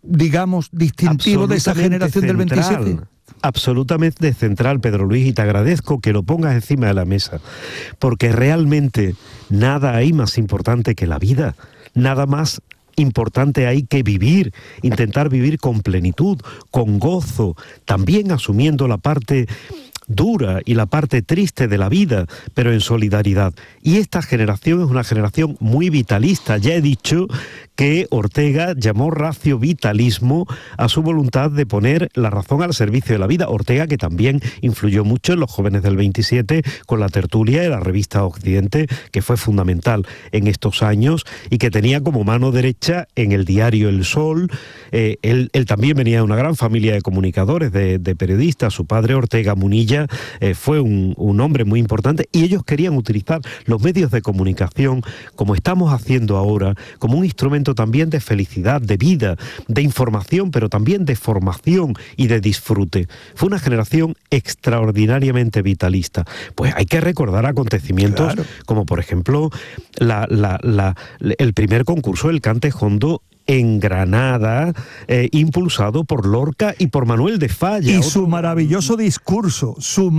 digamos, distintivo de esa generación del 27? Absolutamente central, Pedro Luis, y te agradezco que lo pongas encima de la mesa, porque realmente nada hay más importante que la vida, nada más importante hay que vivir, intentar vivir con plenitud, con gozo, también asumiendo la parte dura y la parte triste de la vida, pero en solidaridad. Y esta generación es una generación muy vitalista. Ya he dicho que Ortega llamó ratio vitalismo a su voluntad de poner la razón al servicio de la vida. Ortega, que también influyó mucho en los jóvenes del 27 con la tertulia de la revista Occidente, que fue fundamental en estos años y que tenía como mano derecha en el diario El Sol. Él también venía de una gran familia de comunicadores, de periodistas. Su padre, Ortega Munilla, fue un hombre muy importante, y ellos querían utilizar los medios de comunicación, como estamos haciendo ahora, como un instrumento también de felicidad, de vida, de información, pero también de formación y de disfrute. Fue una generación extraordinariamente vitalista. Pues hay que recordar acontecimientos, claro, como por ejemplo el primer concurso del Cante Jondo en Granada, impulsado por Lorca y por Manuel de Falla. Y su maravilloso discurso.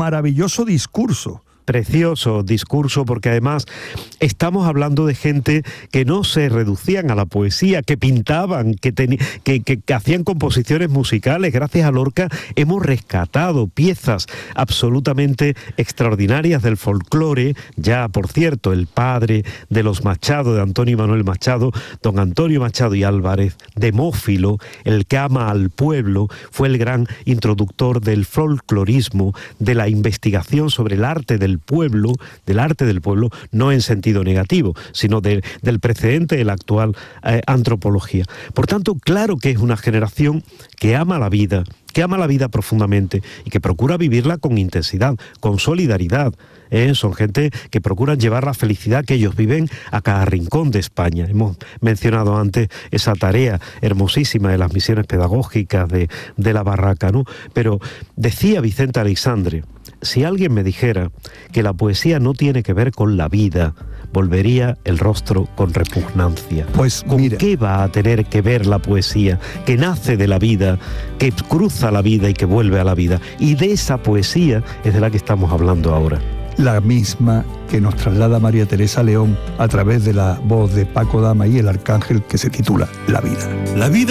Precioso discurso, porque además estamos hablando de gente que no se reducían a la poesía, que pintaban, que hacían composiciones musicales. Gracias a Lorca hemos rescatado piezas absolutamente extraordinarias del folclore. Ya, por cierto, el padre de los Machado, de Antonio y Manuel Machado, don Antonio Machado y Álvarez, Demófilo, el que ama al pueblo, fue el gran introductor del folclorismo, de la investigación sobre el arte del pueblo, no en sentido negativo, sino del precedente de la actual antropología. Por tanto, claro que es una generación que ama la vida profundamente y que procura vivirla con intensidad, con solidaridad. Son gente que procuran llevar la felicidad que ellos viven a cada rincón de España. Hemos mencionado antes esa tarea hermosísima de las misiones pedagógicas de la Barraca, ¿no? Pero decía Vicente Aleixandre: si alguien me dijera que la poesía no tiene que ver con la vida, volvería el rostro con repugnancia. Pues ¿con qué va a tener que ver la poesía que nace de la vida, que cruza la vida y que vuelve a la vida? Y de esa poesía es de la que estamos hablando ahora. La misma que nos traslada María Teresa León a través de la voz de Paco Dama y el Arcángel, que se titula La vida. La vida